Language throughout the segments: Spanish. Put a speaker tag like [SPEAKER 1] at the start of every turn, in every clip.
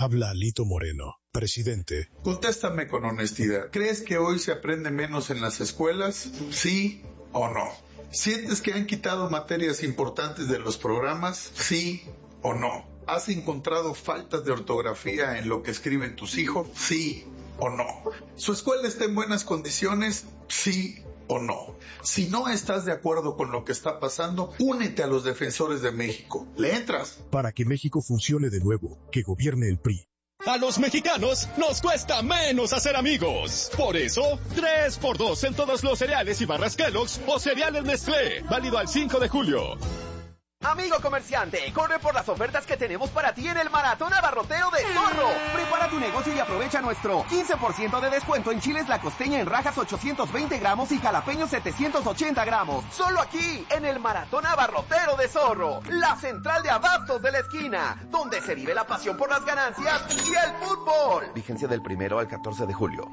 [SPEAKER 1] Habla Alito Moreno, presidente.
[SPEAKER 2] Contéstame con honestidad. ¿Crees que hoy se aprende menos en las escuelas? ¿Sí o no? ¿Sientes que han quitado materias importantes de los programas? ¿Sí o no? ¿Has encontrado faltas de ortografía en lo que escriben tus hijos? ¿Sí o no? ¿Su escuela está en buenas condiciones? ¿Sí o no? Si no estás de acuerdo con lo que está pasando, únete a los defensores de México. ¿Le entras?
[SPEAKER 1] Para que México funcione de nuevo, que gobierne el PRI.
[SPEAKER 3] A los mexicanos nos cuesta menos hacer amigos. Por eso, 3x2 en todos los cereales y barras Kellogg's o cereales Nestlé. Válido al 5 de julio.
[SPEAKER 4] Amigo comerciante, corre por las ofertas que tenemos para ti en el Maratón Abarrotero de Zorro. Prepara tu negocio y aprovecha nuestro 15% de descuento en chiles La Costeña en rajas 820 gramos y jalapeños 780 gramos. Solo aquí, en el Maratón Abarrotero de Zorro, la central de abastos de la esquina, donde se vive la pasión por las ganancias y el fútbol. Vigencia del 1 al 14 de julio.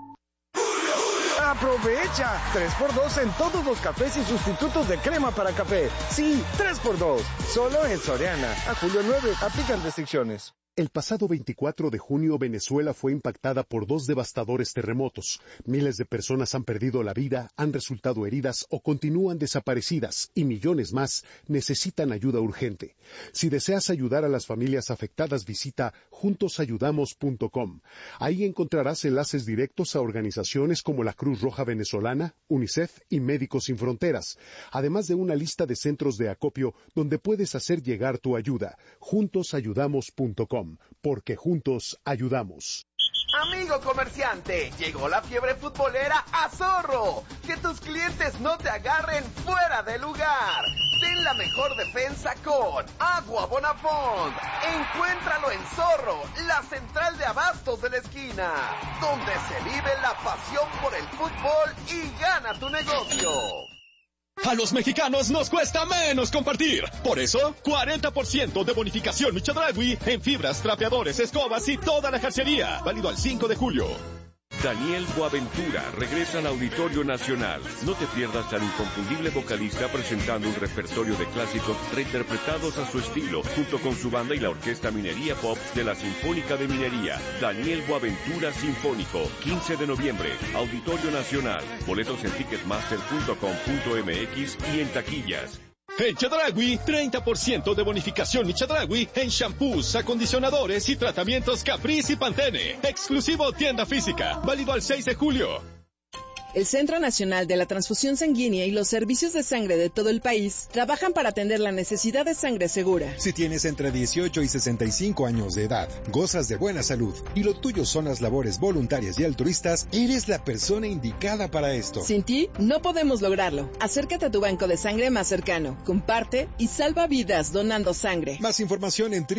[SPEAKER 5] ¡Aprovecha! 3x2 en todos los cafés y sustitutos de crema para café. Sí, 3x2. Solo en Soriana. A julio 9. Aplican restricciones.
[SPEAKER 6] El pasado 24 de junio, Venezuela fue impactada por 2 devastadores terremotos. Miles de personas han perdido la vida, han resultado heridas o continúan desaparecidas, y millones más necesitan ayuda urgente. Si deseas ayudar a las familias afectadas, visita juntosayudamos.com. Ahí encontrarás enlaces directos a organizaciones como la Cruz Roja Venezolana, UNICEF y Médicos Sin Fronteras, además de una lista de centros de acopio donde puedes hacer llegar tu ayuda. Juntosayudamos.com. Porque juntos ayudamos.
[SPEAKER 4] Amigo comerciante, llegó la fiebre futbolera a Zorro. Que tus clientes no te agarren fuera de lugar. Ten la mejor defensa con Agua Bonafont. Encuéntralo en Zorro, la central de abastos de la esquina, donde se vive la pasión por el fútbol y gana tu negocio.
[SPEAKER 3] A los mexicanos nos cuesta menos compartir. Por eso, 40% de bonificación Michodragui en fibras, trapeadores, escobas y toda la jarcería. Válido al 5 de julio.
[SPEAKER 7] Daniel Boaventura regresa al Auditorio Nacional. No te pierdas al inconfundible vocalista presentando un repertorio de clásicos reinterpretados a su estilo, junto con su banda y la Orquesta Minería Pop de la Sinfónica de Minería. Daniel Boaventura Sinfónico, 15 de noviembre, Auditorio Nacional. Boletos en ticketmaster.com.mx y en taquillas.
[SPEAKER 3] En Chedraui, 30% de bonificación Chedraui en shampoos, acondicionadores y tratamientos Caprice y Pantene. Exclusivo tienda física. Válido al 6 de julio.
[SPEAKER 8] El Centro Nacional de la Transfusión Sanguínea y los servicios de sangre de todo el país trabajan para atender la necesidad de sangre segura.
[SPEAKER 9] Si tienes entre 18 y 65 años de edad, gozas de buena salud y lo tuyo son las labores voluntarias y altruistas, eres la persona indicada para esto.
[SPEAKER 8] Sin ti, no podemos lograrlo. Acércate a tu banco de sangre más cercano, comparte y salva vidas donando sangre.
[SPEAKER 9] Más información en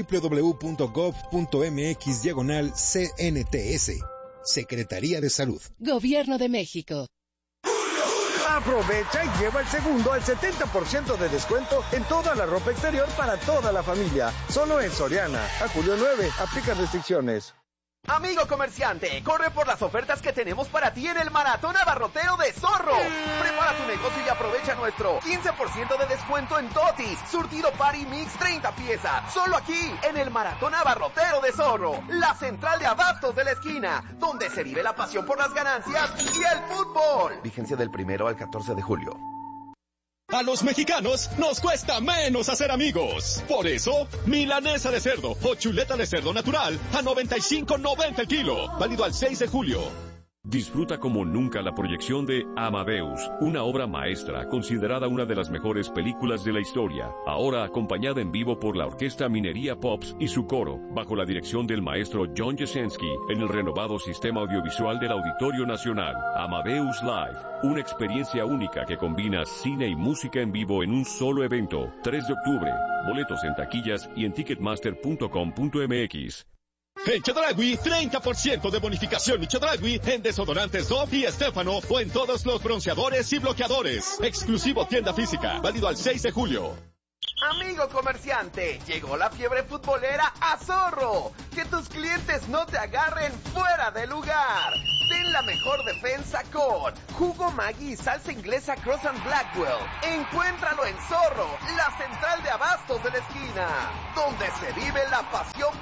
[SPEAKER 9] www.gov.mx/CNTS. Secretaría de Salud.
[SPEAKER 10] Gobierno de México.
[SPEAKER 5] Aprovecha y lleva el segundo al 70% de descuento en toda la ropa exterior para toda la familia. Solo en Soriana. A julio 9. Aplican restricciones.
[SPEAKER 4] Amigo comerciante, corre por las ofertas que tenemos para ti en el Maratón Abarrotero de Zorro. Prepara tu negocio y aprovecha nuestro 15% de descuento en Totis, surtido Party Mix 30 piezas. Solo aquí, en el Maratón Abarrotero de Zorro, la central de abastos de la esquina, donde se vive la pasión por las ganancias y el fútbol. Vigencia del 1 al 14 de julio.
[SPEAKER 3] A los mexicanos nos cuesta menos hacer amigos. Por eso, milanesa de cerdo o chuleta de cerdo natural a 95.90 el kilo. Válido al 6 de julio.
[SPEAKER 7] Disfruta como nunca la proyección de Amadeus, una obra maestra considerada una de las mejores películas de la historia, ahora acompañada en vivo por la Orquesta Minería Pops y su coro, bajo la dirección del maestro John Jasenski, en el renovado sistema audiovisual del Auditorio Nacional. Amadeus Live, una experiencia única que combina cine y música en vivo en un solo evento. 3 de octubre, boletos en taquillas y en ticketmaster.com.mx.
[SPEAKER 3] En Chedraui, 30% de bonificación Chedraui en desodorantes Dove y Estefano o en todos los bronceadores y bloqueadores. Exclusivo tienda física, válido al 6 de julio.
[SPEAKER 4] Amigo comerciante, llegó la fiebre futbolera a Zorro. Que tus clientes no te agarren fuera de lugar. Ten la mejor defensa con Jugo Maggi y salsa inglesa Cross and Blackwell. Encuéntralo en Zorro, la central de abastos de la esquina, donde se vive la pasión por el fútbol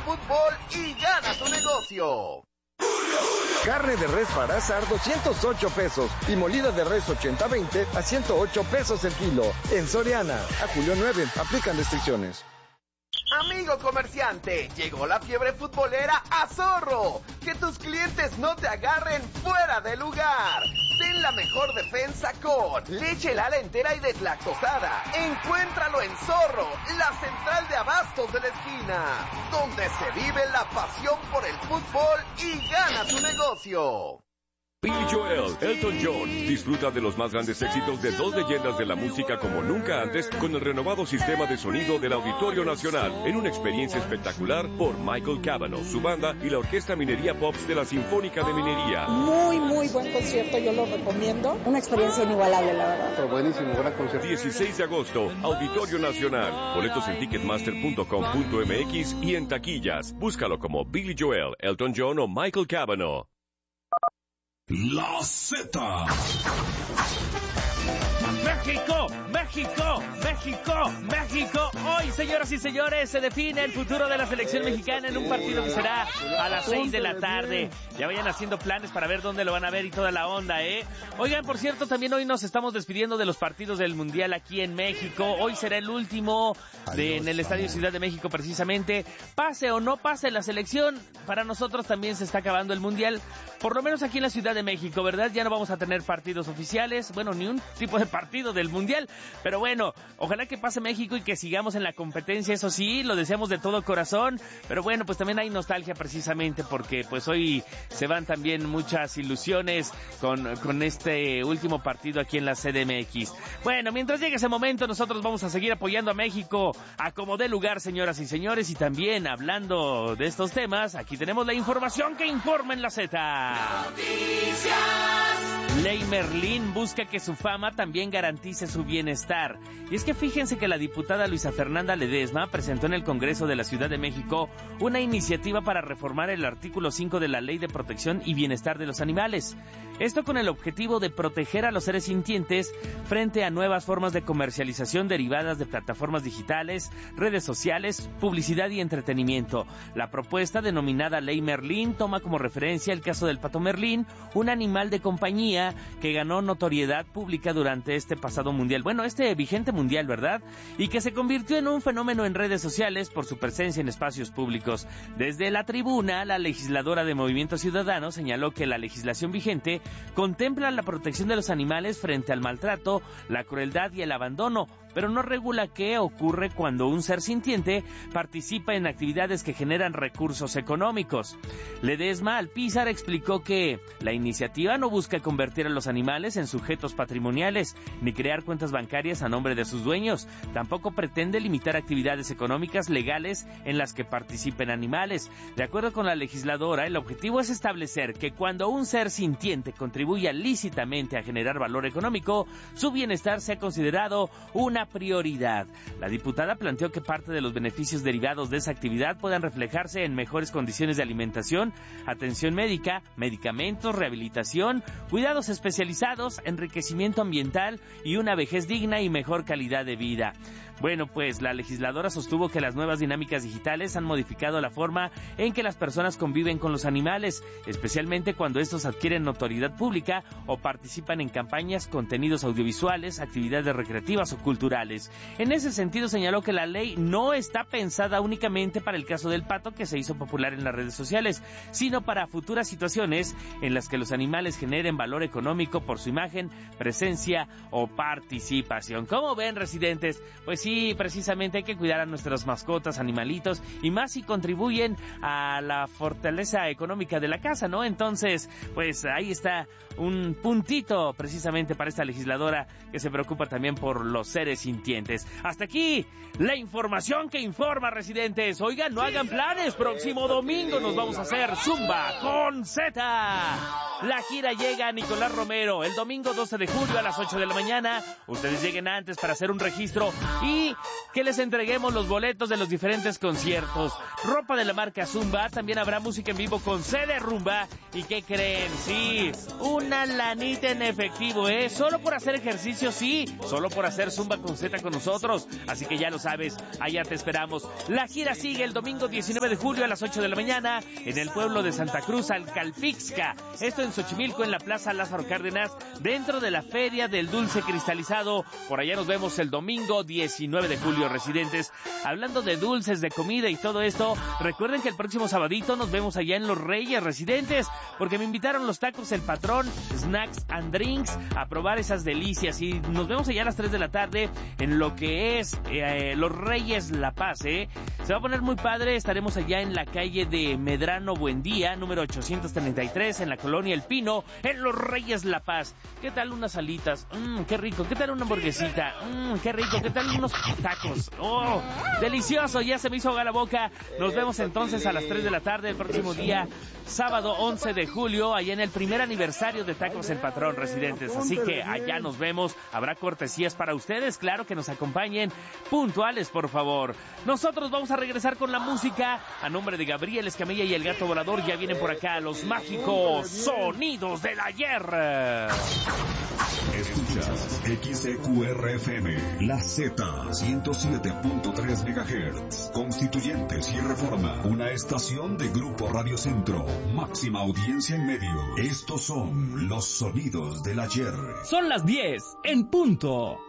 [SPEAKER 4] fútbol y gana tu negocio.
[SPEAKER 5] Carne de res para asar 208 pesos y molida de res 80-20 a 108 pesos el kilo. En Soriana, a julio 9, aplican restricciones.
[SPEAKER 4] Amigo comerciante, llegó la fiebre futbolera a Zorro. Que tus clientes no te agarren fuera de lugar. Ten la mejor defensa con leche Lala entera y deslactosada. Encuéntralo en Zorro, la central de abastos de la esquina, donde se vive la pasión por el fútbol y gana tu negocio.
[SPEAKER 7] Billy Joel, Elton John, disfruta de los más grandes éxitos de dos leyendas de la música como nunca antes con el renovado sistema de sonido del Auditorio Nacional, en una experiencia espectacular por Michael Cavanaugh, su banda y la Orquesta Minería Pops de la Sinfónica de Minería.
[SPEAKER 11] Muy buen concierto, yo lo recomiendo. Una experiencia inigualable, la verdad.
[SPEAKER 12] Pero buenísimo, gran concierto.
[SPEAKER 7] 16 de agosto, Auditorio Nacional. Boletos en ticketmaster.com.mx y en taquillas. Búscalo como Billy Joel, Elton John o Michael Cavanaugh.
[SPEAKER 13] La Z.
[SPEAKER 14] ¡México! ¡México! ¡México! ¡México! Hoy, señoras y señores, se define el futuro de la selección mexicana en un partido que será a las 6 de la tarde. Ya vayan haciendo planes para ver dónde lo van a ver y toda la onda, ¿eh? Oigan, por cierto, también hoy nos estamos despidiendo de los partidos del Mundial aquí en México. Hoy será el último en el Estadio Ciudad de México, precisamente. Pase o no pase la selección, para nosotros también se está acabando el Mundial. Por lo menos aquí en la Ciudad de México, ¿verdad? Ya no vamos a tener partidos oficiales. Bueno, ni un tipo de partido del Mundial. Pero bueno, ojalá que pase México y que sigamos en la competencia. Eso sí, lo deseamos de todo corazón. Pero bueno, pues también hay nostalgia precisamente porque pues hoy se van también muchas ilusiones con este último partido aquí en la CDMX. Bueno, mientras llegue ese momento, nosotros vamos a seguir apoyando a México a como dé lugar, señoras y señores. Y también, hablando de estos temas, aquí tenemos la información que informa en la Z. Noticias. Ley Merlín busca que su fama también garantice su bienestar. Y es que fíjense que la diputada Luisa Fernanda Ledesma presentó en el Congreso de la Ciudad de México una iniciativa para reformar el artículo 5 de la Ley de Protección y Bienestar de los Animales. Esto con el objetivo de proteger a los seres sintientes frente a nuevas formas de comercialización derivadas de plataformas digitales, redes sociales, publicidad y entretenimiento. La propuesta, denominada Ley Merlín, toma como referencia el caso del pato Merlín, un animal de compañía que ganó notoriedad pública durante este pasado mundial. Bueno, este vigente mundial, ¿verdad? Y que se convirtió en un fenómeno en redes sociales por su presencia en espacios públicos. Desde la tribuna, la legisladora de Movimiento Ciudadano señaló que la legislación vigente contempla la protección de los animales frente al maltrato, la crueldad y el abandono, pero no regula qué ocurre cuando un ser sintiente participa en actividades que generan recursos económicos. Ledesma Alpizar explicó que la iniciativa no busca convertir a los animales en sujetos patrimoniales, ni crear cuentas bancarias a nombre de sus dueños. Tampoco pretende limitar actividades económicas legales en las que participen animales. De acuerdo con la legisladora, el objetivo es establecer que cuando un ser sintiente contribuya lícitamente a generar valor económico, su bienestar sea considerado una prioridad. La diputada planteó que parte de los beneficios derivados de esa actividad puedan reflejarse en mejores condiciones de alimentación, atención médica, medicamentos, rehabilitación, cuidados especializados, enriquecimiento ambiental y una vejez digna y mejor calidad de vida. Bueno, pues la legisladora sostuvo que las nuevas dinámicas digitales han modificado la forma en que las personas conviven con los animales, especialmente cuando estos adquieren notoriedad pública o participan en campañas, contenidos audiovisuales, actividades recreativas o culturales. En ese sentido, señaló que la ley no está pensada únicamente para el caso del pato, que se hizo popular en las redes sociales, sino para futuras situaciones en las que los animales generen valor económico por su imagen, presencia o participación. ¿Cómo ven, residentes? Pues sí, precisamente hay que cuidar a nuestras mascotas, animalitos, y más si contribuyen a la fortaleza económica de la casa, ¿no? Entonces, pues ahí está un puntito precisamente para esta legisladora que se preocupa también por los seres sintientes. Hasta aquí la información que informa, residentes. Oigan, no hagan planes, próximo domingo nos vamos a hacer Zumba con Z. La gira llega a Nicolás Romero el domingo 12 de julio a las 8 de la mañana. Ustedes lleguen antes para hacer un registro y que les entreguemos los boletos de los diferentes conciertos. Ropa de la marca Zumba, también habrá música en vivo con CD Rumba. ¿Y qué creen? Sí, una lanita en efectivo, solo por hacer ejercicio, sí, solo por hacer Zumba con Z con nosotros. Así que ya lo sabes, allá te esperamos. La gira sigue el domingo 19 de julio a las 8 de la mañana en el pueblo de Santa Cruz, Alcalpixca. Esto en Xochimilco, en la Plaza Lázaro Cárdenas, dentro de la Feria del Dulce Cristalizado. Por allá nos vemos el domingo 19 de julio, residentes. Hablando de dulces, de comida y todo esto, recuerden que el próximo sabadito nos vemos allá en Los Reyes, residentes, porque me invitaron los tacos El Patrón, Snacks and Drinks, a probar esas delicias. Y nos vemos allá a las 3 de la tarde en lo que es Los Reyes La Paz, Se va a poner muy padre. Estaremos allá en la calle de Medrano Buendía, número 833, en la colonia El Pino, en Los Reyes La Paz. ¿Qué tal unas alitas? Qué rico. ¿Qué tal una hamburguesita? Qué rico. ¿Qué tal unos tacos? ¡Oh, delicioso! Ya se me hizo agua la boca. Nos vemos entonces a las 3 de la tarde el próximo día, sábado 11 de julio, allá en el primer aniversario de Tacos El Patrón, residentes. Así que allá nos vemos. Habrá cortesías para ustedes, claro, que nos acompañen puntuales, por favor. Nosotros vamos a regresar con la música. A nombre de Gabriel Escamilla y el Gato Volador, ya vienen por acá los mágicos sonidos del ayer.
[SPEAKER 13] Escuchas XEQRFM, La Z, 107.3 MHz, Constituyentes y Reforma, una estación de Grupo Radio Centro, máxima audiencia en medios. Estos son los sonidos del ayer.
[SPEAKER 12] Son las 10 en punto.